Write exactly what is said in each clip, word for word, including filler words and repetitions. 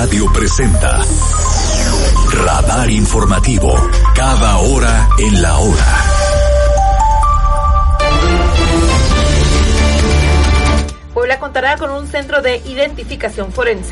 Radio presenta Radar Informativo, cada hora en la hora. Puebla contará con un centro de identificación forense.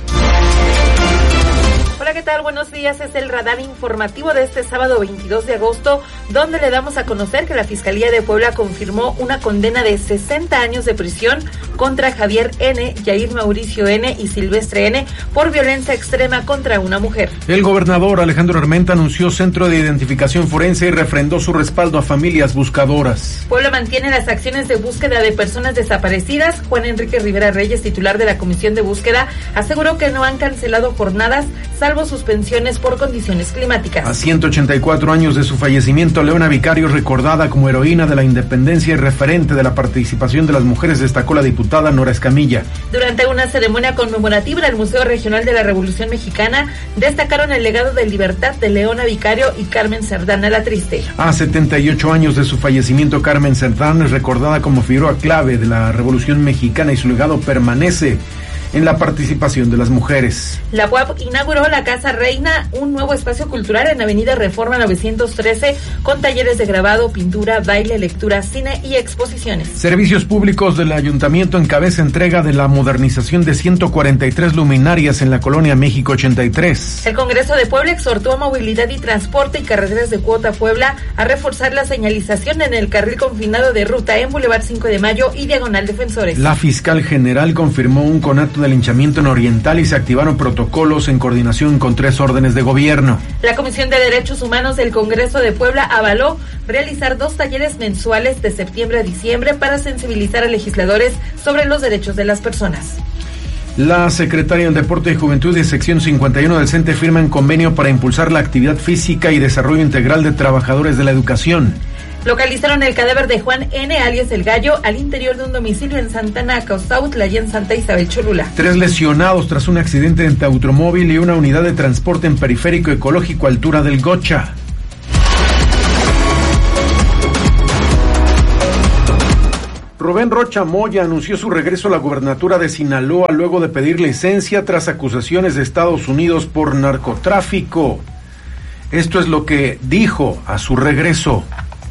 Hola, ¿qué tal? Buenos días, es el radar informativo de este sábado veintidós de agosto, donde le damos a conocer que la Fiscalía de Puebla confirmó una condena de sesenta años de prisión contra Javier N., Yair Mauricio N. y Silvestre N. por violencia extrema contra una mujer. El gobernador Alejandro Armenta anunció centro de identificación forense y refrendó su respaldo a familias buscadoras. Puebla mantiene las acciones de búsqueda de personas desaparecidas. Juan Enrique Rivera Reyes, titular de la Comisión de Búsqueda, aseguró que no han cancelado jornadas, salvo suspensiones por condiciones climáticas. A ciento ochenta y cuatro años de su fallecimiento, Leona Vicario, recordada como heroína de la independencia y referente de la participación de las mujeres, destacó la diputada Nora Escamilla. Durante una ceremonia conmemorativa en el Museo Regional de la Revolución Mexicana, destacaron el legado de libertad de Leona Vicario y Carmen Cerdán la Triste. A setenta y ocho años de su fallecimiento, Carmen Cerdán es recordada como figura clave de la Revolución Mexicana y su legado permanece en la participación de las mujeres. La U A P inauguró la Casa Reina, un nuevo espacio cultural en Avenida Reforma novecientos trece, con talleres de grabado, pintura, baile, lectura, cine y exposiciones. Servicios Públicos del Ayuntamiento encabeza entrega de la modernización de ciento cuarenta y tres luminarias en la colonia México ochenta y tres. El Congreso de Puebla exhortó a Movilidad y Transporte y Carreteras de Cuota Puebla a reforzar la señalización en el carril confinado de ruta en Boulevard cinco de Mayo y Diagonal Defensores. La fiscal general confirmó un conato de linchamiento en Oriental y se activaron protocolos en coordinación con tres órdenes de gobierno. La Comisión de Derechos Humanos del Congreso de Puebla avaló realizar dos talleres mensuales de septiembre a diciembre para sensibilizar a legisladores sobre los derechos de las personas. La secretaria del Deporte y Juventud de sección cincuenta y uno del CENTE firman convenio para impulsar la actividad física y desarrollo integral de trabajadores de la educación. Localizaron el cadáver de Juan N., alias El Gallo, al interior de un domicilio en Santana, Causautla y en Santa Isabel Cholula. Tres lesionados tras un accidente en automóvil y una unidad de transporte en Periférico Ecológico, altura del Gocha. Rubén Rocha Moya anunció su regreso a la gubernatura de Sinaloa luego de pedir licencia tras acusaciones de Estados Unidos por narcotráfico. Esto es lo que dijo a su regreso.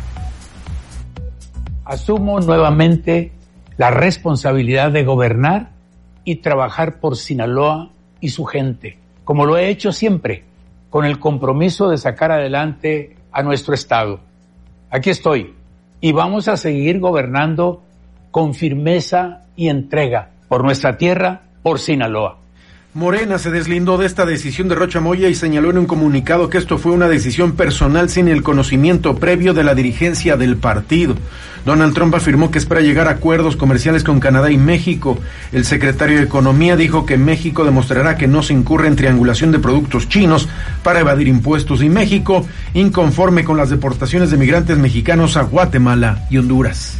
Asumo nuevamente la responsabilidad de gobernar y trabajar por Sinaloa y su gente, como lo he hecho siempre, con el compromiso de sacar adelante a nuestro estado. Aquí estoy, y vamos a seguir gobernando con firmeza y entrega por nuestra tierra, por Sinaloa. Morena se deslindó de esta decisión de Rocha Moya y señaló en un comunicado que esto fue una decisión personal sin el conocimiento previo de la dirigencia del partido. Donald Trump afirmó que espera llegar a acuerdos comerciales con Canadá y México. El secretario de Economía dijo que México demostrará que no se incurre en triangulación de productos chinos para evadir impuestos, y México inconforme con las deportaciones de migrantes mexicanos a Guatemala y Honduras.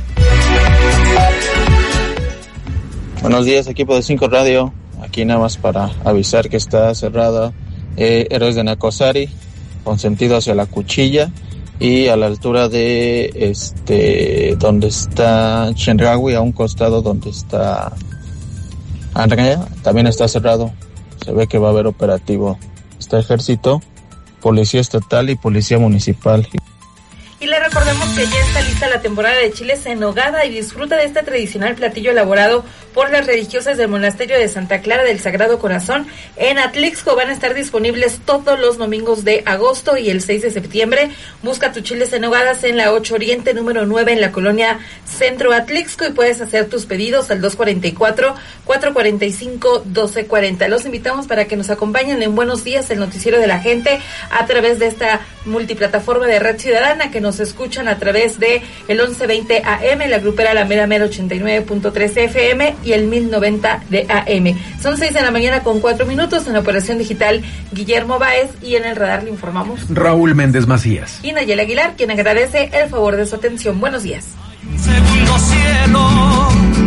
Buenos días, equipo de Cinco Radio. Aquí nada más para avisar que está cerrada eh, Héroes de Nacosari, con sentido hacia la Cuchilla y a la altura de este donde está Chendraui, a un costado donde está Anraya, también está cerrado. Se ve que va a haber operativo. Está Ejército, Policía Estatal y Policía Municipal. Y le recordemos que ya está lista la temporada de chiles en nogada y disfruta de este tradicional platillo elaborado por las religiosas del monasterio de Santa Clara del Sagrado Corazón en Atlixco. Van a estar disponibles todos los domingos de agosto y el seis de septiembre. Busca tus chiles en nogadas en la ocho Oriente, número nueve, en la colonia Centro Atlixco, y puedes hacer tus pedidos al dos cuarenta y cuatro, cuatro cuarenta y cinco, doce cuarenta. Los invitamos para que nos acompañen en Buenos Días, el noticiero de la gente, a través de esta multiplataforma de Red Ciudadana, que nos escuchan a través de el once veinte A M, la grupera La Mera Mera ochenta y nueve punto tres F M y el mil noventa de A M. Son seis de la mañana con cuatro minutos. En la operación digital Guillermo Báez, y en el radar le informamos Raúl Méndez Macías y Nayeli Aguilar, quien agradece el favor de su atención. Buenos días. Segundo cielo.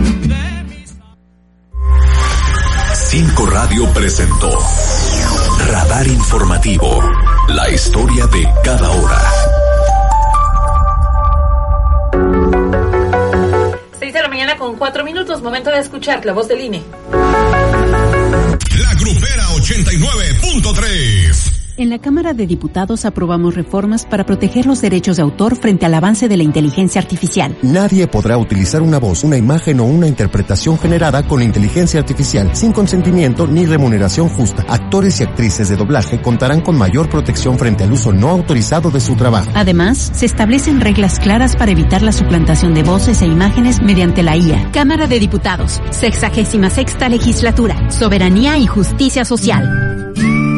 Cinco Radio presentó Radar Informativo, la historia de cada hora. seis de la mañana con cuatro minutos, momento de escuchar la voz del I N E. La grupera ochenta y y nueve punto tres. En la Cámara de Diputados aprobamos reformas para proteger los derechos de autor frente al avance de la inteligencia artificial. Nadie podrá utilizar una voz, una imagen o una interpretación generada con inteligencia artificial sin consentimiento ni remuneración justa. Actores y actrices de doblaje contarán con mayor protección frente al uso no autorizado de su trabajo. Además, se establecen reglas claras para evitar la suplantación de voces e imágenes mediante la I A. Cámara de Diputados, sexagésima sexta legislatura, soberanía y justicia social.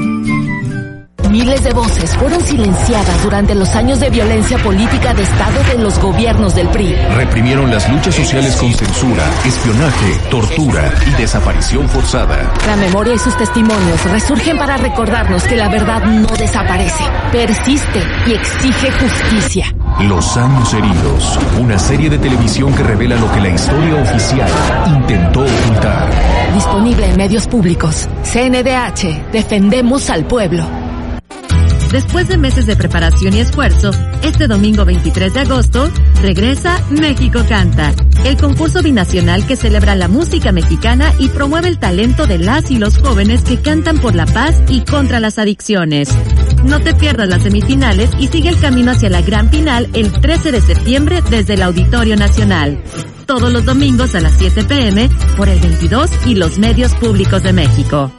Miles de voces fueron silenciadas durante los años de violencia política de Estado de los gobiernos del P R I. Reprimieron las luchas sociales con censura, espionaje, tortura y desaparición forzada. La memoria y sus testimonios resurgen para recordarnos que la verdad no desaparece, persiste y exige justicia. Los años heridos, una serie de televisión que revela lo que la historia oficial intentó ocultar. Disponible en medios públicos. C N D H, defendemos al pueblo. Después de meses de preparación y esfuerzo, este domingo veintitrés de agosto, regresa México Canta, el concurso binacional que celebra la música mexicana y promueve el talento de las y los jóvenes que cantan por la paz y contra las adicciones. No te pierdas las semifinales y sigue el camino hacia la gran final el trece de septiembre desde el Auditorio Nacional. Todos los domingos a las siete pm por el veintidós y los medios públicos de México.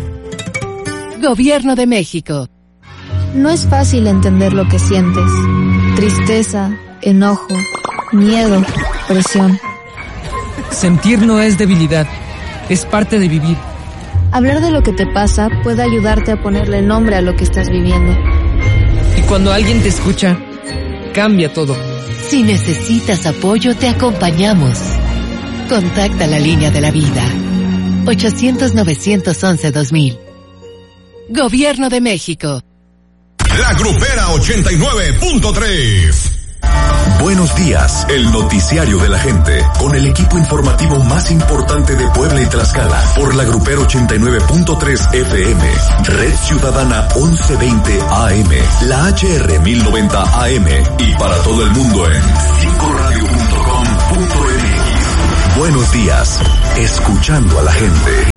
Gobierno de México. No es fácil entender lo que sientes. Tristeza, enojo, miedo, presión. Sentir no es debilidad, es parte de vivir. Hablar de lo que te pasa puede ayudarte a ponerle nombre a lo que estás viviendo. Y cuando alguien te escucha, cambia todo. Si necesitas apoyo, te acompañamos. Contacta la línea de la vida. ochocientos, novecientos once, dos mil. Gobierno de México. La Grupera ochenta y nueve punto tres. Buenos días, el noticiario de la gente, con el equipo informativo más importante de Puebla y Tlaxcala, por la Grupera ochenta y nueve punto tres F M, Red Ciudadana once veinte A M, la H R mil noventa A M y para todo el mundo en cinco radio punto com punto m x. Buenos días, escuchando a la gente.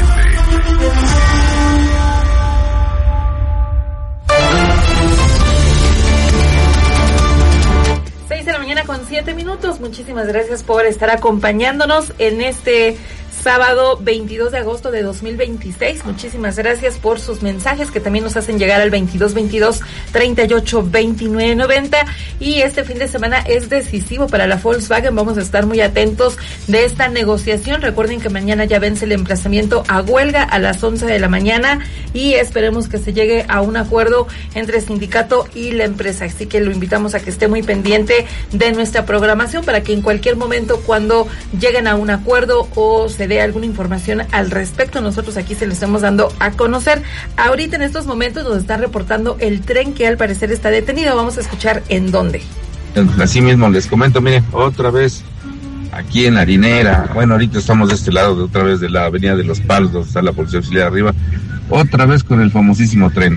Con siete minutos, muchísimas gracias por estar acompañándonos en este sábado veintidós de agosto de dos mil veintiséis. Muchísimas gracias por sus mensajes que también nos hacen llegar al veintidós veintidós treinta y ocho veintinueve noventa. Y este fin de semana es decisivo para la Volkswagen. Vamos a estar muy atentos de esta negociación. Recuerden que mañana ya vence el emplazamiento a huelga a las once de la mañana y esperemos que se llegue a un acuerdo entre el sindicato y la empresa. Así que lo invitamos a que esté muy pendiente de nuestra programación para que en cualquier momento, cuando lleguen a un acuerdo o se dé alguna información al respecto, nosotros aquí se les estamos dando a conocer. Ahorita en estos momentos nos está reportando el tren que al parecer está detenido. Vamos a escuchar en dónde. Así mismo les comento, miren, otra vez aquí en Harinera. Bueno, ahorita estamos de este lado, de otra vez de la avenida de Los Palos, donde está la Policía Auxiliar arriba. Otra vez con el famosísimo tren.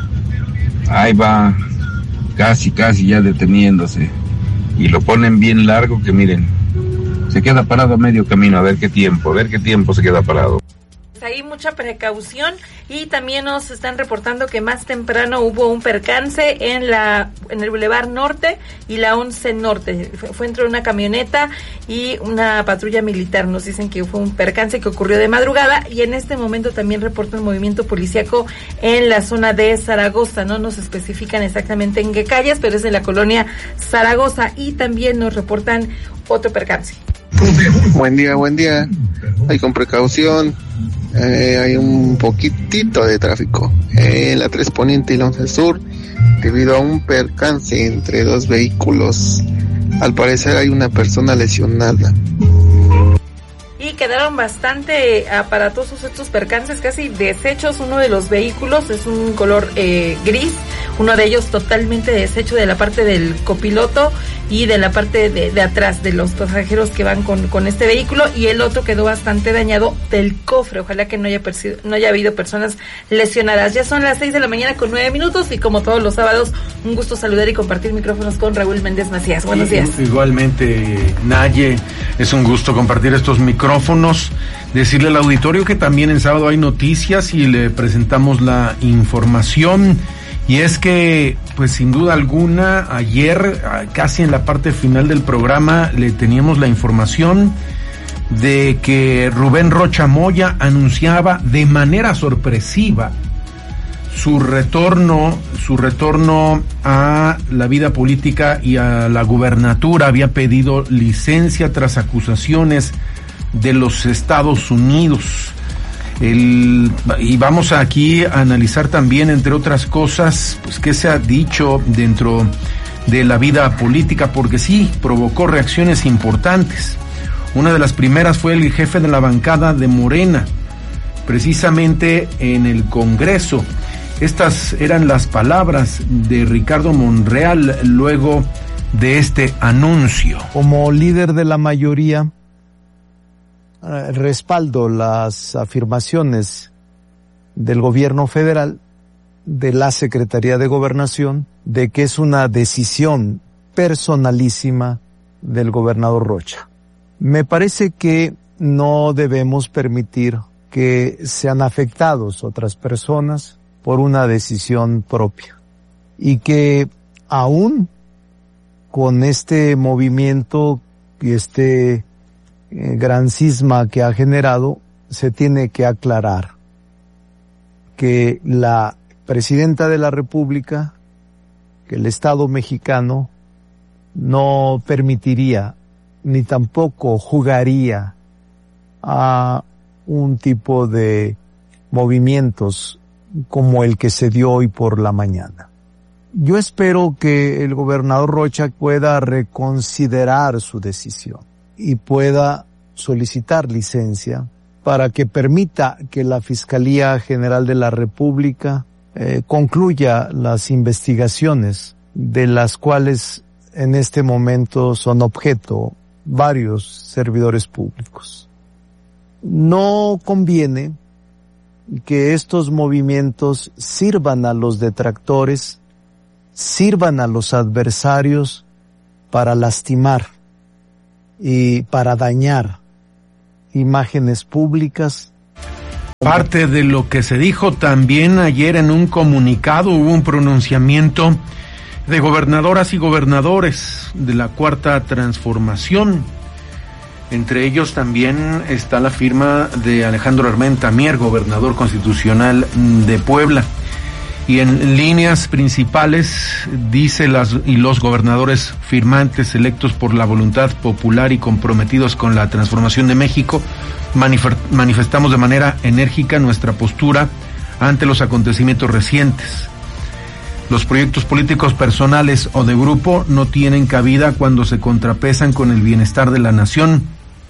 Ahí va, casi, casi ya deteniéndose. Y lo ponen bien largo que miren, se queda parado a medio camino, a ver qué tiempo, a ver qué tiempo se queda parado. Hay mucha precaución y también nos están reportando que más temprano hubo un percance en la en el Boulevard Norte y la once Norte. Fue, fue entre una camioneta y una patrulla militar. Nos dicen que fue un percance que ocurrió de madrugada y en este momento también reportan movimiento policíaco en la zona de Zaragoza. No nos especifican exactamente en qué calles, pero es de la colonia Zaragoza y también nos reportan otro percance. Buen día, buen día. Hay con precaución. Eh, hay un poquitito de tráfico en la tres Poniente y la once Sur debido a un percance entre dos vehículos. Al parecer hay una persona lesionada. Y quedaron bastante aparatosos estos percances, casi deshechos. Uno de los vehículos es un color eh, gris, uno de ellos totalmente deshecho de la parte del copiloto y de la parte de, de atrás de los pasajeros que van con, con este vehículo, y el otro quedó bastante dañado del cofre. Ojalá que no haya percido, no haya habido personas lesionadas. Ya son las seis de la mañana con nueve minutos, y como todos los sábados, un gusto saludar y compartir micrófonos con Raúl Méndez Macías. Buenos días. Igualmente, Naye, es un gusto compartir estos micrófonos. Decirle al auditorio que también en sábado hay noticias y le presentamos la información. Y es que, pues sin duda alguna, ayer, casi en la parte final del programa, le teníamos la información de que Rubén Rocha Moya anunciaba de manera sorpresiva su retorno, su retorno a la vida política y a la gubernatura. Había pedido licencia tras acusaciones de los Estados Unidos. El, y vamos aquí a analizar también, entre otras cosas, pues qué se ha dicho dentro de la vida política, porque sí, provocó reacciones importantes. Una de las primeras fue el jefe de la bancada de Morena, precisamente en el Congreso. Estas eran las palabras de Ricardo Monreal luego de este anuncio. Como líder de la mayoría, respaldo las afirmaciones del gobierno federal, de la Secretaría de Gobernación, de que es una decisión personalísima del gobernador Rocha. Me parece que no debemos permitir que sean afectados otras personas por una decisión propia, y que aún con este movimiento y este Eh, gran cisma que ha generado, se tiene que aclarar que la presidenta de la República, que el Estado mexicano no permitiría ni tampoco jugaría a un tipo de movimientos como el que se dio hoy por la mañana. Yo espero que el gobernador Rocha pueda reconsiderar su decisión y pueda solicitar licencia para que permita que la Fiscalía General de la República eh, concluya las investigaciones de las cuales en este momento son objeto varios servidores públicos. No conviene que estos movimientos sirvan a los detractores, sirvan a los adversarios para lastimar y para dañar imágenes públicas. Parte de lo que se dijo también ayer en un comunicado, hubo un pronunciamiento de gobernadoras y gobernadores de la Cuarta Transformación. Entre ellos también está la firma de Alejandro Armenta Mier, gobernador constitucional de Puebla. Y en líneas principales dice las y los gobernadores firmantes electos por la voluntad popular y comprometidos con la transformación de México, manifestamos de manera enérgica nuestra postura ante los acontecimientos recientes. Los proyectos políticos personales o de grupo no tienen cabida cuando se contrapesan con el bienestar de la nación.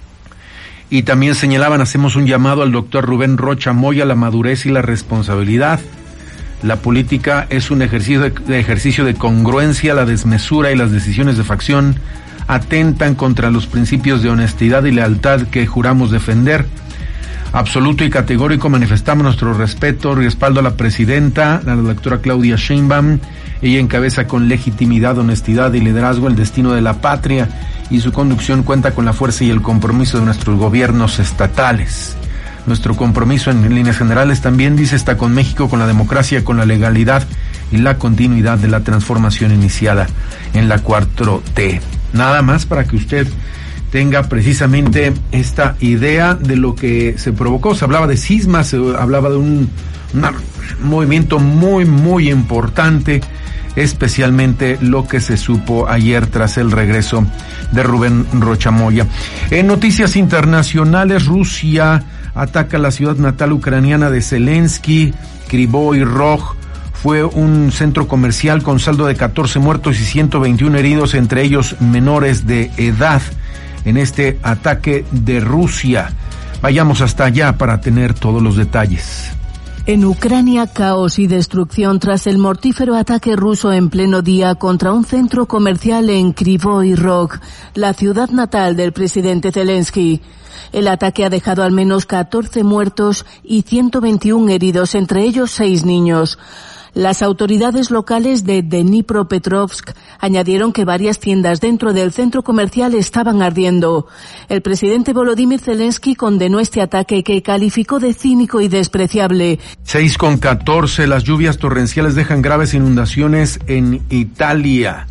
Y también señalaban, hacemos un llamado al doctor Rubén Rocha Moya a la madurez y la responsabilidad. La política es un ejercicio de, de ejercicio de congruencia, la desmesura y las decisiones de facción atentan contra los principios de honestidad y lealtad que juramos defender. Absoluto y categórico manifestamos nuestro respeto y respaldo a la presidenta, a la doctora Claudia Sheinbaum. Ella encabeza con legitimidad, honestidad y liderazgo el destino de la patria, y su conducción cuenta con la fuerza y el compromiso de nuestros gobiernos estatales. Nuestro compromiso en líneas generales también, dice, está con México, con la democracia, con la legalidad y la continuidad de la transformación iniciada en la cuatro T. Nada más para que usted tenga precisamente esta idea de lo que se provocó. Se hablaba de cismas, se hablaba de un, un movimiento muy, muy importante, especialmente lo que se supo ayer tras el regreso de Rubén Rocha Moya. En noticias internacionales, Rusia ataca la ciudad natal ucraniana de Zelensky, Kryvyi Rog. Fue un centro comercial con saldo de catorce muertos y ciento veintiuno heridos, entre ellos menores de edad, en este ataque de Rusia. Vayamos hasta allá para tener todos los detalles. En Ucrania, caos y destrucción tras el mortífero ataque ruso en pleno día contra un centro comercial en Kryvyi Rog, la ciudad natal del presidente Zelensky. El ataque ha dejado al menos catorce muertos y ciento veintiuno heridos, entre ellos seis niños. Las autoridades locales de Dnipropetrovsk añadieron que varias tiendas dentro del centro comercial estaban ardiendo. El presidente Volodymyr Zelensky condenó este ataque que calificó de cínico y despreciable. seis con catorce, las lluvias torrenciales dejan graves inundaciones en Italia.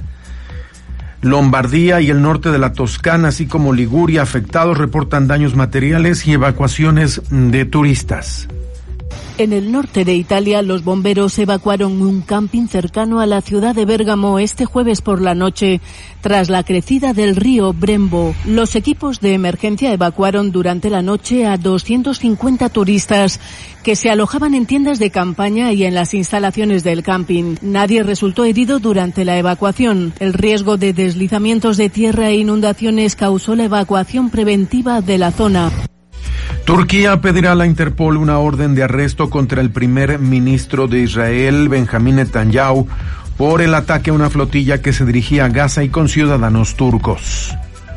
Lombardía y el norte de la Toscana, así como Liguria, afectados, reportan daños materiales y evacuaciones de turistas. En el norte de Italia, los bomberos evacuaron un camping cercano a la ciudad de Bérgamo este jueves por la noche, tras la crecida del río Brembo. Los equipos de emergencia evacuaron durante la noche a doscientos cincuenta turistas que se alojaban en tiendas de campaña y en las instalaciones del camping. Nadie resultó herido durante la evacuación. El riesgo de deslizamientos de tierra e inundaciones causó la evacuación preventiva de la zona. Turquía pedirá a la Interpol una orden de arresto contra el primer ministro de Israel, Benjamín Netanyahu, por el ataque a una flotilla que se dirigía a Gaza y con ciudadanos turcos.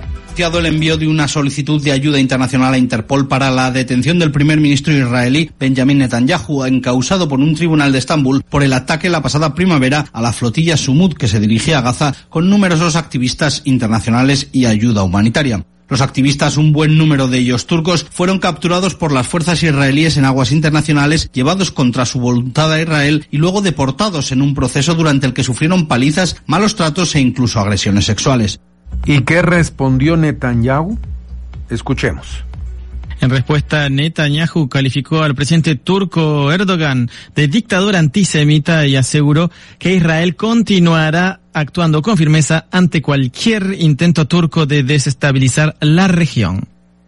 El envío de una solicitud de ayuda internacional a Interpol para la detención del primer ministro israelí Benjamín Netanyahu, encausado por un tribunal de Estambul por el ataque la pasada primavera a la flotilla Sumud que se dirigía a Gaza con numerosos activistas internacionales y ayuda humanitaria. Los activistas, un buen número de ellos turcos, fueron capturados por las fuerzas israelíes en aguas internacionales, llevados contra su voluntad a Israel y luego deportados en un proceso durante el que sufrieron palizas, malos tratos e incluso agresiones sexuales. ¿Y qué respondió Netanyahu? Escuchemos. En respuesta, Netanyahu calificó al presidente turco Erdogan de dictador antisemita y aseguró que Israel continuará actuando con firmeza ante cualquier intento turco de desestabilizar la región.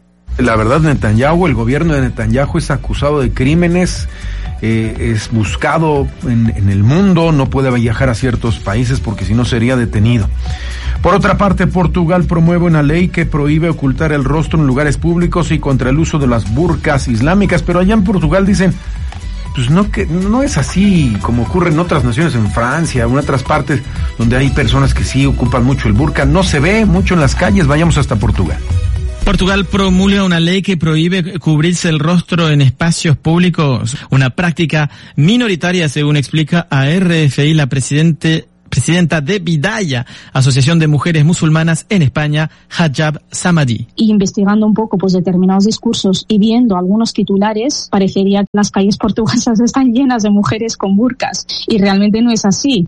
La verdad, Netanyahu, el gobierno de Netanyahu es acusado de crímenes, eh, es buscado en, en el mundo, no puede viajar a ciertos países porque si no sería detenido. Por otra parte, Portugal promueve una ley que prohíbe ocultar el rostro en lugares públicos y contra el uso de las burkas islámicas, pero allá en Portugal dicen, pues no, que no es así como ocurre en otras naciones, en Francia, en otras partes donde hay personas que sí ocupan mucho el burka, no se ve mucho en las calles, vayamos hasta Portugal. Portugal promulga una ley que prohíbe cubrirse el rostro en espacios públicos, una práctica minoritaria, según explica a R F I la presidente presidenta de Bidaya, Asociación de Mujeres Musulmanas en España, Hajab Samadi. Y investigando un poco pues determinados discursos y viendo algunos titulares, parecería que las calles portuguesas están llenas de mujeres con burkas, y realmente no es así.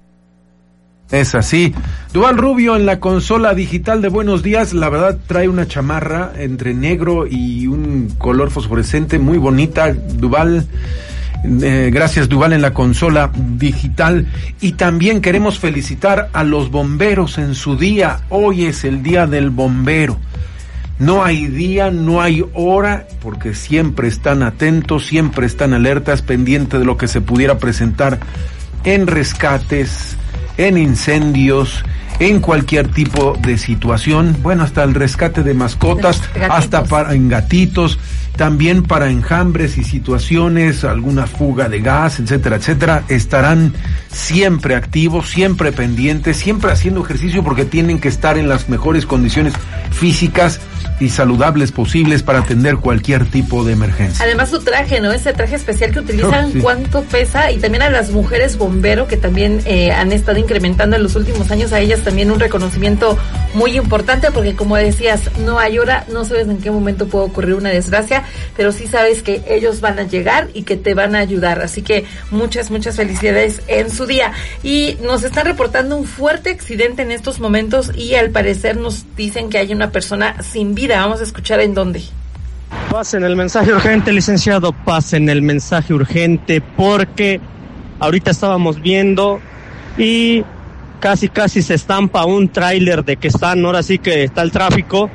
Es así. Duvall Rubio en la consola digital de Buenos Días, la verdad trae una chamarra entre negro y un color fosforescente muy bonita. Duvall, eh, gracias Duvall en la consola digital. Y también queremos felicitar a los bomberos en su día. Hoy es el día del bombero. No hay día, no hay hora, porque siempre están atentos, siempre están alertas, pendientes de lo que se pudiera presentar en rescates, en incendios, en cualquier tipo de situación, bueno, hasta el rescate de mascotas, hasta para en gatitos, también para enjambres y situaciones, alguna fuga de gas, etcétera, etcétera, estarán siempre activos, siempre pendientes, siempre haciendo ejercicio porque tienen que estar en las mejores condiciones físicas y saludables posibles para atender cualquier tipo de emergencia. Además su traje, ¿no? Ese traje especial que utilizan, oh, sí. ¿Cuánto pesa? Y también a las mujeres bombero que también eh, han estado incrementando en los últimos años, a ellas también un reconocimiento muy importante, porque como decías, no hay hora, no sabes en qué momento puede ocurrir una desgracia, pero sí sabes que ellos van a llegar y que te van a ayudar, así que muchas, muchas felicidades en su día. Y nos están reportando un fuerte accidente en estos momentos y al parecer nos dicen que hay una persona sin vida. Vamos a escuchar en dónde. Pasen el mensaje urgente, licenciado, pasen el mensaje urgente, porque ahorita estábamos viendo y casi casi se estampa un tráiler de que están, ahora sí que está el tráfico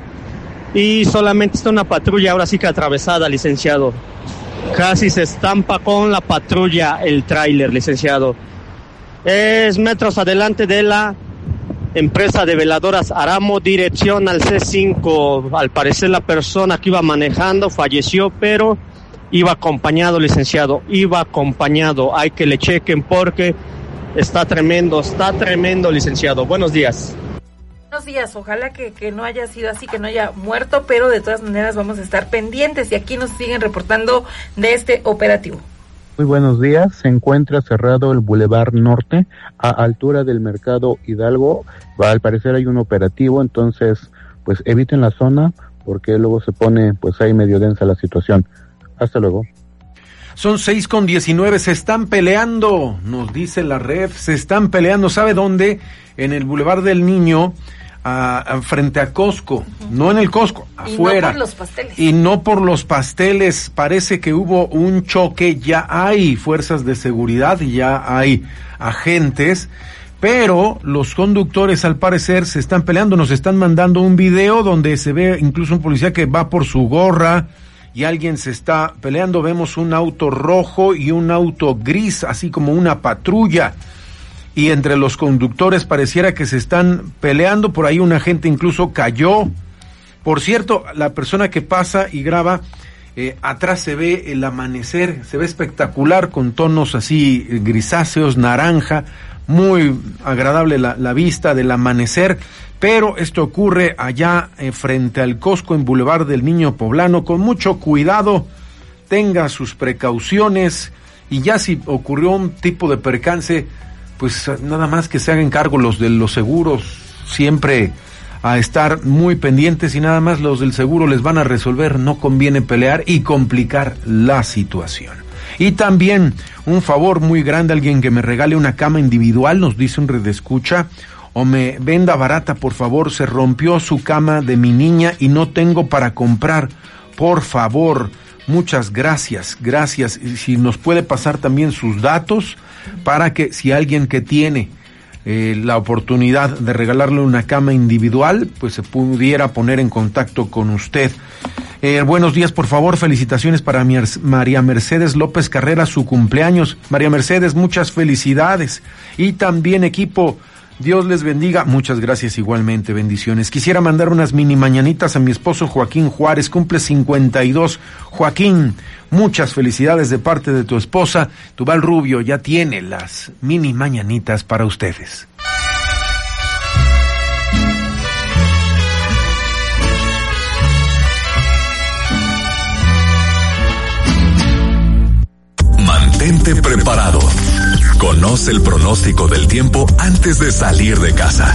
y solamente está una patrulla ahora sí que atravesada, licenciado. Casi se estampa con la patrulla el tráiler, licenciado. Es metros adelante de la empresa de veladoras Aramo, dirección al C cinco. Al parecer la persona que iba manejando falleció, pero Iba acompañado, licenciado, iba acompañado. Hay que le chequen porque está tremendo, está tremendo, licenciado. Buenos días. Buenos días, ojalá que, que no haya sido así, que no haya muerto, pero de todas maneras vamos a estar pendientes y aquí nos siguen reportando de este operativo. Muy buenos días, se encuentra cerrado el Boulevard Norte a altura del Mercado Hidalgo. Al parecer hay un operativo, entonces pues eviten la zona porque luego se pone pues ahí medio densa la situación. Hasta luego. Son seis con diecinueve, se están peleando, nos dice la red, se están peleando, ¿sabe dónde? En el Boulevard del Niño, a, a, frente a Costco, uh-huh. No en el Costco, afuera. Y no por los pasteles. Y no por los pasteles, parece que hubo un choque, ya hay fuerzas de seguridad, ya hay agentes, pero los conductores al parecer se están peleando, nos están mandando un video donde se ve incluso un policía que va por su gorra, y alguien se está peleando, vemos un auto rojo y un auto gris, así como una patrulla, y entre los conductores pareciera que se están peleando, por ahí un agente incluso cayó. Por cierto, la persona que pasa y graba, eh, atrás se ve el amanecer, se ve espectacular con tonos así grisáceos, naranja, muy agradable la, la vista del amanecer. Pero esto ocurre allá eh, frente al Costco en Boulevard del Niño Poblano. Con mucho cuidado, tenga sus precauciones y ya si ocurrió un tipo de percance, pues nada más que se hagan cargo los de los seguros, siempre a estar muy pendientes y nada más los del seguro les van a resolver, no conviene pelear y complicar la situación. Y también un favor muy grande, alguien que me regale una cama individual, nos dice un redescucha, o me venda barata, por favor, se rompió su cama de mi niña y no tengo para comprar, por favor, muchas gracias, gracias, y si nos puede pasar también sus datos, para que si alguien que tiene eh, la oportunidad de regalarle una cama individual, pues se pudiera poner en contacto con usted. Eh, buenos días, por favor, felicitaciones para mi María Mercedes López Carrera, su cumpleaños. María Mercedes, muchas felicidades, y también equipo, Dios les bendiga, muchas gracias igualmente, bendiciones. Quisiera mandar unas mini mañanitas a mi esposo Joaquín Juárez, cumple cincuenta y dos. Joaquín, muchas felicidades de parte de tu esposa. Tubal Rubio ya tiene las mini mañanitas para ustedes. Mantente preparado. Conoce el pronóstico del tiempo antes de salir de casa.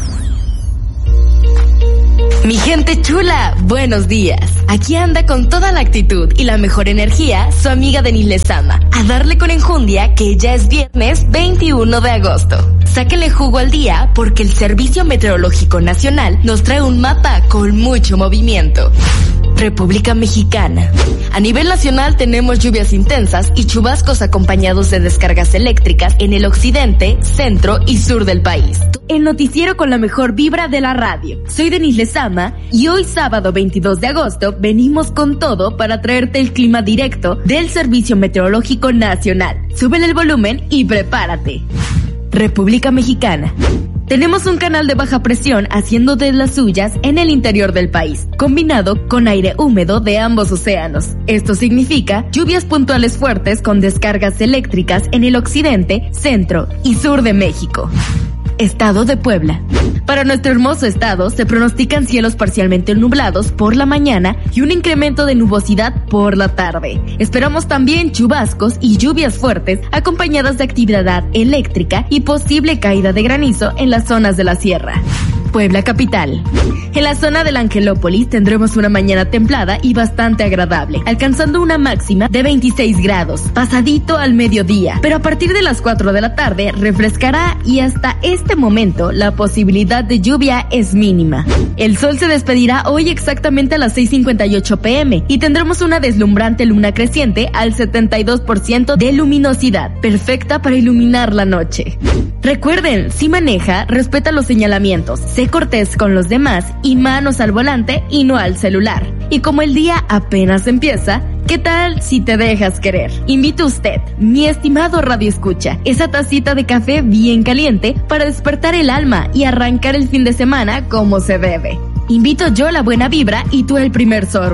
Mi gente chula, buenos días. Aquí anda con toda la actitud y la mejor energía su amiga Denise Lezama. A darle con enjundia que ya es viernes veintiuno de agosto. Sáquenle jugo al día porque el Servicio Meteorológico Nacional nos trae un mapa con mucho movimiento. República Mexicana. A nivel nacional tenemos lluvias intensas y chubascos acompañados de descargas eléctricas en el occidente, centro y sur del país. El noticiero con la mejor vibra de la radio. Soy Denise Lezama y hoy sábado veintidós de agosto venimos con todo para traerte el clima directo del Servicio Meteorológico Nacional. Súbele el volumen y prepárate. República Mexicana. Tenemos un canal de baja presión haciendo de las suyas en el interior del país, combinado con aire húmedo de ambos océanos. Esto significa lluvias puntuales fuertes con descargas eléctricas en el occidente, centro y sur de México. Estado de Puebla. Para nuestro hermoso estado se pronostican cielos parcialmente nublados por la mañana y un incremento de nubosidad por la tarde. Esperamos también chubascos y lluvias fuertes acompañadas de actividad eléctrica y posible caída de granizo en las zonas de la sierra. Puebla capital. En la zona del Angelópolis tendremos una mañana templada y bastante agradable, alcanzando una máxima de veintiséis grados, pasadito al mediodía, pero a partir de las cuatro de la tarde refrescará y hasta este momento la posibilidad de lluvia es mínima. El sol se despedirá hoy exactamente a las seis cincuenta y ocho pm y tendremos una deslumbrante luna creciente al setenta y dos por ciento de luminosidad, perfecta para iluminar la noche. Recuerden, si maneja, respeta los señalamientos, sé cortés con los demás y manos al volante y no al celular. Y como el día apenas empieza, ¿qué tal si te dejas querer? Invite usted, mi estimado radioescucha, esa tacita de café bien caliente para despertar el alma y arrancar el fin de semana como se debe. Invito yo la buena vibra y tú el primer sorbo.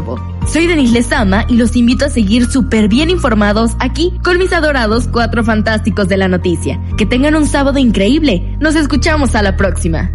Soy Denise Lezama y los invito a seguir súper bien informados aquí con mis adorados cuatro fantásticos de la noticia. Que tengan un sábado increíble. Nos escuchamos a la próxima.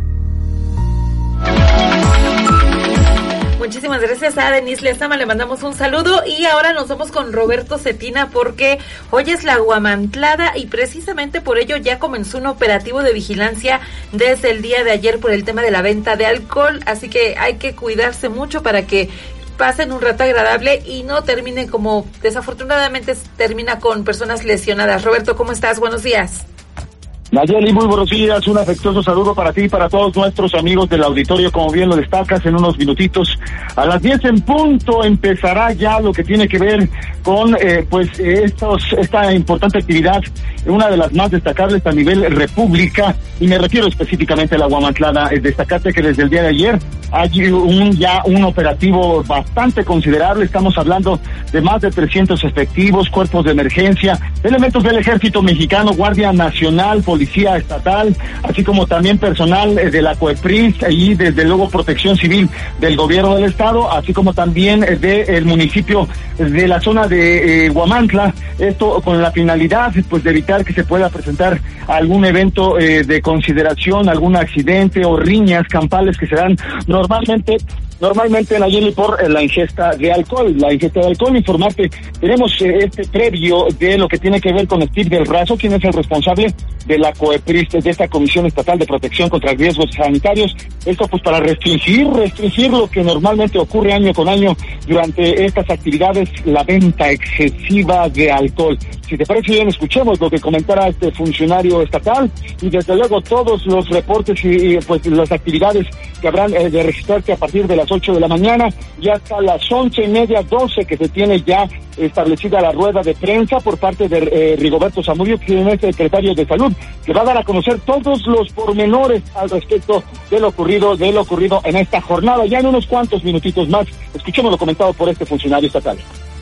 Muchísimas gracias a Denise Lezama, le mandamos un saludo y ahora nos vamos con Roberto Cetina porque hoy es la Huamantlada y precisamente por ello ya comenzó un operativo de vigilancia desde el día de ayer por el tema de la venta de alcohol, así que hay que cuidarse mucho para que pasen un rato agradable y no terminen como desafortunadamente termina con personas lesionadas. Roberto, ¿cómo estás? Buenos días. Nayeli, muy buenos días, un afectuoso saludo para ti y para todos nuestros amigos del auditorio, como bien lo destacas, en unos minutitos. A las diez en punto empezará ya lo que tiene que ver con eh, pues estos esta importante actividad, una de las más destacables a nivel república, y me refiero específicamente a la Huamantlada. Eh, destacarte que desde el día de ayer hay un ya un operativo bastante considerable, estamos hablando de más de trescientos efectivos, cuerpos de emergencia, elementos del Ejército Mexicano, Guardia Nacional, Policía Estatal, así como también personal eh, de la COEPRIS y desde luego Protección Civil del Gobierno del Estado, así como también eh, del municipio de la zona de eh, Huamantla, esto con la finalidad pues de evitar que se pueda presentar algún evento eh, de consideración, algún accidente o riñas campales que se dan normalmente Normalmente, Nayeli, por eh, la ingesta de alcohol. La ingesta de alcohol, informarte, tenemos eh, este previo de lo que tiene que ver con Steve del Razo, quien es el responsable de la COEPRIS, de esta Comisión Estatal de Protección contra Riesgos Sanitarios. Esto pues para restringir, restringir lo que normalmente ocurre año con año durante estas actividades, la venta excesiva de alcohol. Si te parece bien, escuchemos lo que comentará este funcionario estatal y desde luego todos los reportes y, y pues las actividades que habrán eh, de registrarse a partir de las ocho de la mañana y hasta las once y media, doce, que se tiene ya establecida la rueda de prensa por parte de eh, Rigoberto Zamudio, quien es secretario de Salud, que va a dar a conocer todos los pormenores al respecto de lo ocurrido, de lo ocurrido en esta jornada. Ya en unos cuantos minutitos más, escuchemos lo comentado por este funcionario estatal.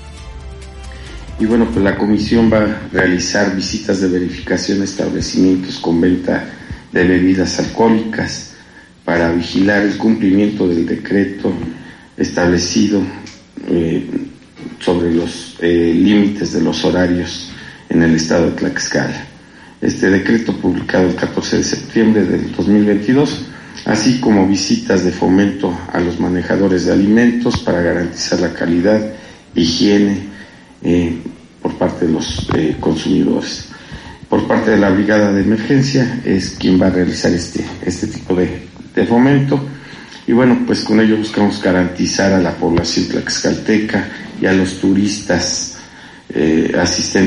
Y bueno, pues la comisión va a realizar visitas de verificación a establecimientos con venta de bebidas alcohólicas para vigilar el cumplimiento del decreto establecido eh, sobre los eh, límites de los horarios en el estado de Tlaxcala. Este decreto, publicado el catorce de septiembre del dos mil veintidós, así como visitas de fomento a los manejadores de alimentos para garantizar la calidad, higiene eh, por parte de los eh, consumidores. Por parte de la Brigada de Emergencia es quien va a realizar este, este tipo de de fomento, y bueno, pues con ello buscamos garantizar a la población tlaxcalteca y a los turistas eh, asistentes